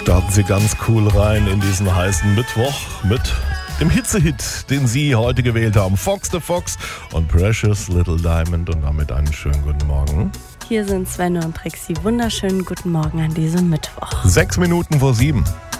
Starten Sie ganz cool rein in diesen heißen Mittwoch mit dem Hitzehit, den Sie heute gewählt haben. Fox the Fox und Precious Little Diamond, und damit einen schönen guten Morgen. Hier sind Sven und Trixie. Wunderschönen guten Morgen an diesem Mittwoch. 6 Minuten vor 7.